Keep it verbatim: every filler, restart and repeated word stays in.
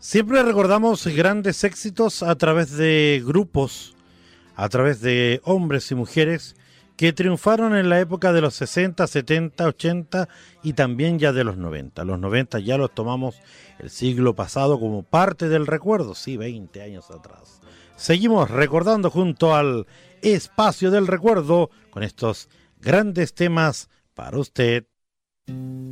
Siempre recordamos grandes éxitos a través de grupos, a través de hombres y mujeres que triunfaron en la época de los sesenta, setenta, ochenta y también ya de los noventa. Los noventa ya los tomamos el siglo pasado como parte del recuerdo, sí, veinte años atrás. Seguimos recordando junto al espacio del recuerdo con estos grandes temas para usted.